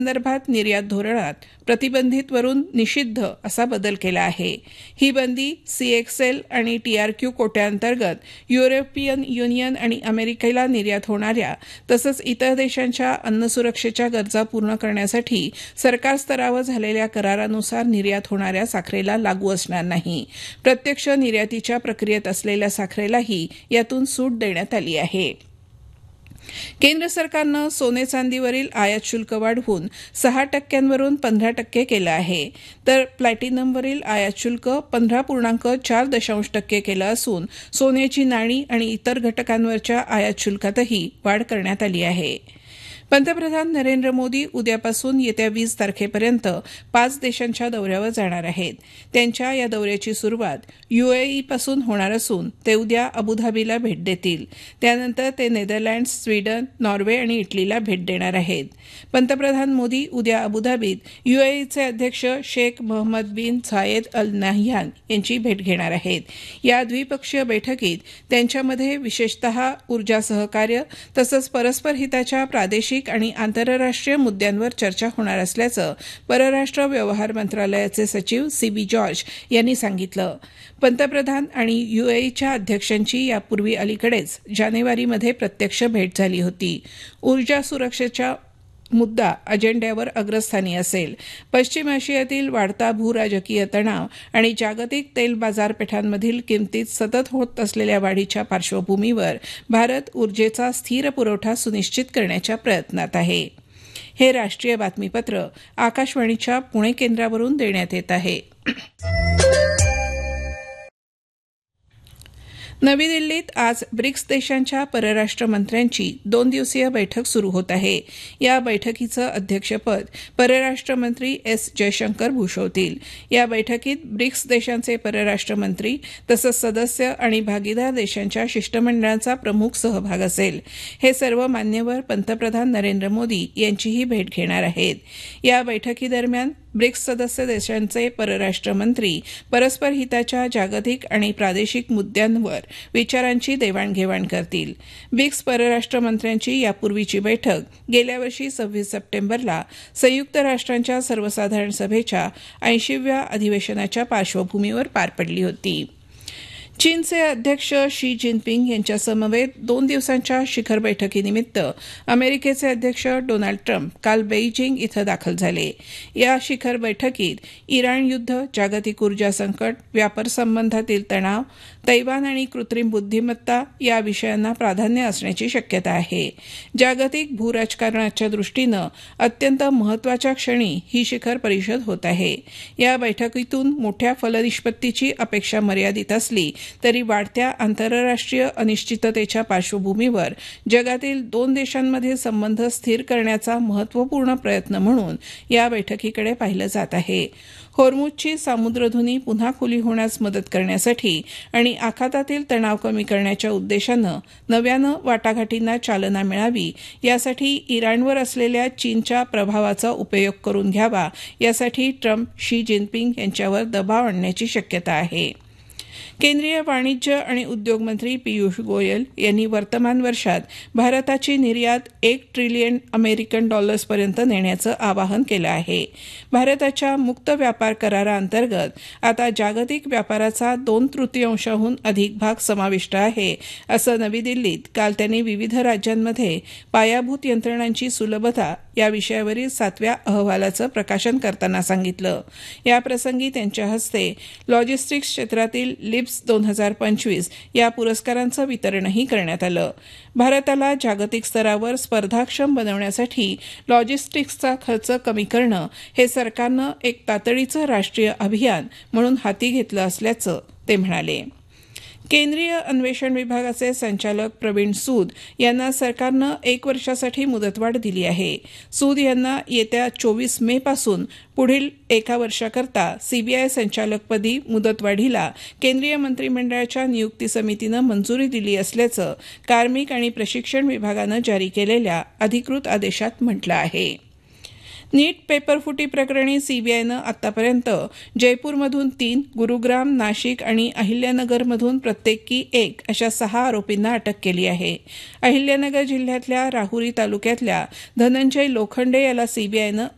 संदर्भात निर्यात धोरणात प्रतिबंधितवरून निषिद्ध असा बदल केला आहे. ही बंदी CXL आणि TRQ कोट्याअंतर्गत युरोपियन युनियन आणि अमेरिकेला निर्यात होणाऱ्या तसंच इतर देशांच्या अन्न सुरक्षेच्या गरजा पूर्ण करण्यासाठी सरकार स्तरावर झालेल्या करारानुसार निर्यात होणाऱ्या साखरेला लागू असणार नाही. प्रत्यक्ष निर्यातीच्या प्रक्रियेत असलेल्या साखरेलाही यातून सूट देण्यात आली आहे. केंद्र सरकारनं सोने चांदीवरील आयात शुल्क वाढवून 6% 15% केलं आहे, तर प्लॅटिनमवरील आयात शुल्क 15.4% केलं असून सोन्याची नाणी आणि इतर घटकांवरच्या आयात शुल्कातही वाढ करण्यात आली आहे. पंतप्रधान नरेंद्र मोदी उद्यापासून येत्या 20 तारखेपर्यंत 5 देशांच्या दौऱ्यावर जाणार आहेत. त्यांच्या या दौऱ्याची सुरुवात UAE पासून होणार असून ते उद्या अबुधाबीला भेट देतील. त्यानंतर ते नेदरलँड्स, स्वीडन, नॉर्वे आणि इटलीला भेट देणार आहेत. पंतप्रधान मोदी उद्या अबुधाबीत UAEचे अध्यक्ष शेख मोहम्मद बिन झायेद अल नाह्यान यांची भेट घेणार आहेत. या द्विपक्षीय बैठकीत त्यांच्यामध्ये विशेषतः ऊर्जा सहकार्य तसंच परस्पर हिताच्या प्रादेशिक आणि आंतरराष्ट्रीय मुद्द्यांवर चर्चा होणार असल्याचं परराष्ट्र व्यवहार मंत्रालयाचे सचिव CB जॉर्ज यांनी सांगितलं. पंतप्रधान आणि UAEच्या अध्यक्षांची यापूर्वी अलीकडेच जानेवारीमध्ये प्रत्यक्ष भेट झाली होती. ऊर्जा सुरक्षेच्या मुद्दा अजेंड्यावर अग्रस्थानी असेल. पश्चिम आशियातील वाढता भूराजकीय तणाव आणि जागतिक तेल बाजारपेठांमधील किमतीत सतत होत असलेल्या वाढीच्या पार्श्वभूमीवर भारत ऊर्जेचा स्थिर पुरवठा सुनिश्चित करण्याच्या प्रयत्नात आहे. हे राष्ट्रीय बातमीपत्र आकाशवाणीच्या पुणे केंद्रावरून देण्यात येत आहे. नवी दिल्लीत आज ब्रिक्स देशांच्या परराष्ट्र मंत्र्यांची 2 दिवसीय बैठक सुरू होत आहे. या बैठकीचं अध्यक्षपद परराष्ट्र मंत्री S. जयशंकर भूषवतील. या बैठकीत ब्रिक्स देशांचे परराष्ट्र मंत्री तसंच सदस्य आणि भागीदार देशांच्या शिष्टमंडळांचा प्रमुख सहभाग असेल. हे सर्व मान्यवर पंतप्रधान नरेंद्र मोदी यांचीही भेट घेणार आहेत. या बैठकीदरम्यान ब्रिक्स सदस्य देशांचे परराष्ट्र मंत्री परस्पर हिताच्या जागतिक आणि प्रादेशिक मुद्द्यांवर विचारांची देवाणघेवाण करतील. ब्रिक्स परराष्ट्र मंत्र्यांची यापूर्वीची बैठक गेल्या वर्षी 26 सप्टेंबरला संयुक्त राष्ट्रांच्या सर्वसाधारण सभेच्या 80व्या अधिवेशनाच्या पार्श्वभूमीवर पार पडली होती. चीनचे अध्यक्ष शी जिनपिंग यांच्या समवेत 2 दिवसांच्या शिखर बैठकीनिमित्त अमेरिकेचे अध्यक्ष डोनाल्ड ट्रम्प काल बेईजिंग इथं दाखल झाले. या शिखर बैठकीत इराण युद्ध, जागतिक ऊर्जा संकट, व्यापार संबंधातील तणाव, तैवान आणि कृत्रिम बुद्धिमत्ता या विषयांना प्राधान्य असण्याची शक्यता आहे. जागतिक भूराजकारणाच्या दृष्टीनं अत्यंत महत्त्वाच्या क्षणी ही शिखर परिषद होत आहे. या बैठकीतून मोठ्या फलनिष्पत्तीची अपेक्षा मर्यादित असली तरी वाढत्या आंतरराष्ट्रीय अनिश्चिततेच्या पार्श्वभूमीवर जगातील 2 देशांमध्ये संबंध स्थिर करण्याचा महत्त्वपूर्ण प्रयत्न म्हणून या बैठकीकडे पाहिलं जात आहे. होर्मुझची सामुद्रधुनी पुन्हा खुली होण्यास मदत करण्यासाठी आणि आखातातील तणाव कमी करण्याच्या उद्देशानं नव्यानं वाटाघाटींना चालना मिळावी यासाठी इराणवर असलेल्या चीनच्या प्रभावाचा उपयोग करून घ्यावा यासाठी ट्रम्प शी जिनपिंग यांच्यावर दबाव आणण्याची शक्यता आहे. केंद्रीय वाणिज्य आणि उद्योग मंत्री पीयूष गोयल यांनी वर्तमान वर्षात भारताची निर्यात $1 ट्रिलियन पर्यंत नेण्याचं आवाहन केलं आहे. भारताच्या मुक्त व्यापार कराराअंतर्गत आता जागतिक व्यापाराचा 2/3 अधिक भाग समाविष्ट आहे, असं नवी दिल्लीत काल त्यांनी विविध राज्यांमध्ये पायाभूत यंत्रणांची सुलभता या विषयावरील 7व्या अहवालाचं प्रकाशन करताना सांगितलं. याप्रसंगी त्यांच्या हस्ते लॉजिस्टिक्स क्षेत्रातील लिप्स 2025 या पुरस्कारांचं वितरणही करण्यात आलं. भारताला जागतिक स्तरावर स्पर्धाक्षम बनवण्यासाठी लॉजिस्टिक्सचा खर्च कमी करणं हे सरकारनं एक तातडीचं राष्ट्रीय अभियान म्हणून हाती घेतलं असल्याचं ते म्हणाले. केंद्रीय अन्वेषण विभागाचे संचालक प्रवीण सूद यांना सरकारनं 1 वर्षासाठी मुदतवाढ दिली आहे. सूद यांना येत्या 24 मे पासून पुढील 1 वर्षाकरता CBI संचालकपदी मुदतवाढीला केंद्रीय मंत्रिमंडळाच्या नियुक्ती समितीनं मंजुरी दिली असल्याचं कार्मिक आणि प्रशिक्षण विभागानं जारी केलेल्या अधिकृत आदेशात म्हटलं आहे. नीट पेपरफुटी प्रकरणी CBIनं आतापर्यंत जयपूरमधून 3, गुरुग्राम, नाशिक आणि अहिल्यानगरमधून प्रत्येकी 1 अशा 6 आरोपींना अटक केली आहे. अहिल्यानगर जिल्ह्यातल्या राहुरी तालुक्यातल्या धनंजय लोखंडे याला CBIनं